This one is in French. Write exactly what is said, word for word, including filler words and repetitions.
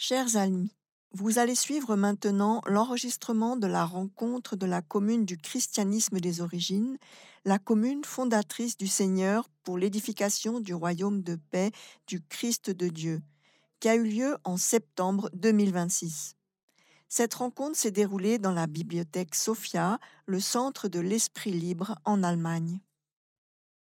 Chers amis, vous allez suivre maintenant l'enregistrement de la rencontre de la commune du christianisme des origines, la commune fondatrice du Seigneur pour l'édification du royaume de paix du Christ de Dieu, qui a eu lieu en septembre deux mille vingt-six. Cette rencontre s'est déroulée dans la bibliothèque Sophia, le centre de l'Esprit libre en Allemagne.